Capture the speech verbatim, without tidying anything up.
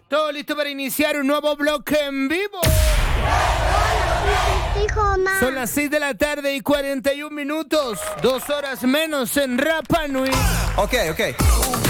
Todo listo para iniciar un nuevo bloque en vivo. Son las seis de la tarde y cuarenta y un minutos. Dos horas menos en Rapa Nui. Ok, ok.